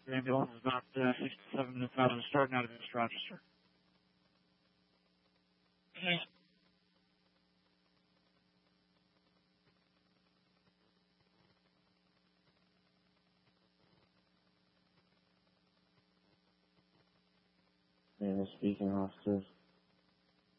ambulance is about 6 to 7 minutes out of the starting out of East Rochester. Man, speaking officers.